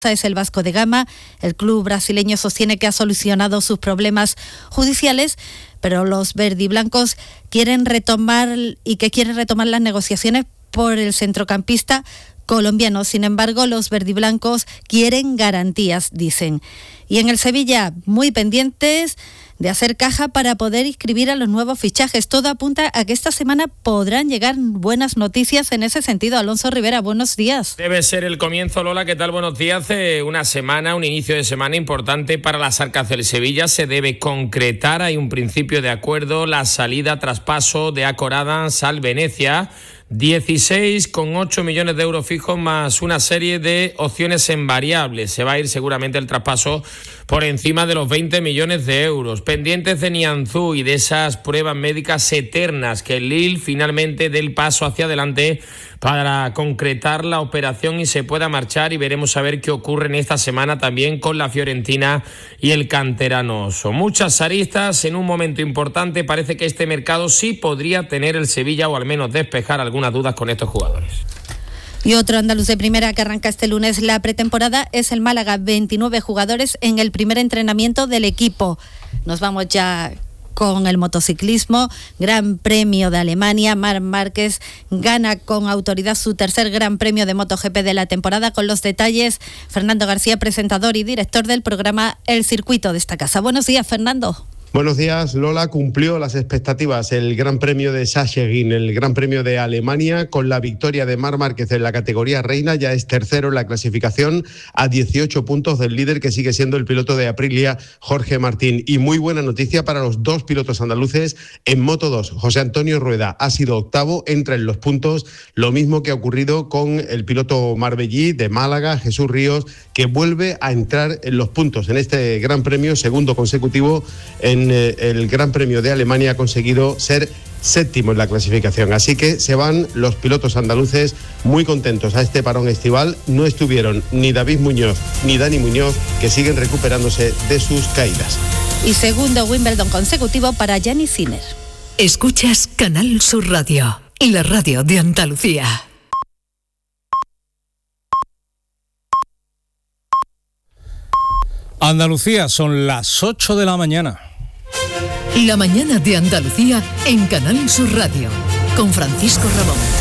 es el Vasco de Gama. El club brasileño sostiene que ha solucionado sus problemas judiciales, pero los verdiblancos quieren retomar las negociaciones por el centrocampista colombiano. Sin embargo, los verdiblancos quieren garantías, dicen. Y en el Sevilla, muy pendientes de hacer caja para poder inscribir a los nuevos fichajes. Todo apunta a que esta semana podrán llegar buenas noticias en ese sentido. Alonso Rivera, buenos días. Debe ser el comienzo, Lola, ¿qué tal? Buenos días. Un inicio de semana importante para las arcas del Sevilla. Se debe concretar, hay un principio de acuerdo, la salida traspaso de Acor Adams al Venecia. 16,8 millones de euros fijos más una serie de opciones en variables. Se va a ir seguramente el traspaso por encima de los 20 millones de euros. Pendientes de Nianzú y de esas pruebas médicas eternas, que el Lille finalmente dé el paso hacia adelante para concretar la operación y se pueda marchar, y veremos a ver qué ocurre en esta semana también con la Fiorentina y el canterano. Son muchas aristas en un momento importante. Parece que este mercado sí podría tener el Sevilla, o al menos despejar algunas dudas con estos jugadores. Y otro andaluz de primera que arranca este lunes la pretemporada es el Málaga. 29 jugadores en el primer entrenamiento del equipo. Nos vamos ya con el motociclismo. Gran Premio de Alemania. Marc Márquez gana con autoridad su tercer Gran Premio de MotoGP de la temporada. Con los detalles, Fernando García, presentador y director del programa El Circuito de esta casa. Buenos días, Fernando. Buenos días, Lola. Cumplió las expectativas el Gran Premio de Sachsenring, el Gran Premio de Alemania, con la victoria de Marc Márquez en la categoría reina. Ya es tercero en la clasificación, a 18 puntos del líder, que sigue siendo el piloto de Aprilia, Jorge Martín. Y muy buena noticia para los dos pilotos andaluces en Moto2. José Antonio Rueda ha sido octavo, entra en los puntos, lo mismo que ha ocurrido con el piloto marbellí de Málaga, Jesús Ríos, que vuelve a entrar en los puntos en este Gran Premio, segundo consecutivo en el Gran Premio de Alemania. Ha conseguido ser séptimo en la clasificación, así que se van los pilotos andaluces muy contentos a este parón estival. No estuvieron ni David Muñoz ni Dani Muñoz, que siguen recuperándose de sus caídas. Y segundo Wimbledon consecutivo para Jannik Sinner. Escuchas Canal Sur Radio, la radio de Andalucía. Andalucía, son las 8 de la mañana. La mañana de Andalucía en Canal Sur Radio, con Francisco Ramón.